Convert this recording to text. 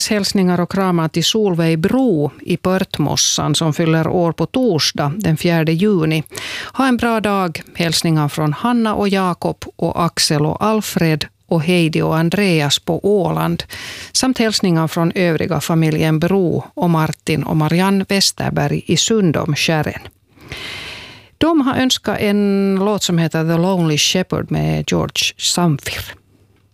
Hälsningar och kramar till Solveig Bro i Pörtmossan som fyller år på torsdag den 4 juni. Ha en bra dag. Hälsningar från Hanna och Jakob och Axel och Alfred och Heidi och Andreas på Åland. Samt hälsningar från övriga familjen Bro och Martin och Marianne Westerberg i Sundomskärren. De har önskat en låt som heter The Lonely Shepherd med George Samfir.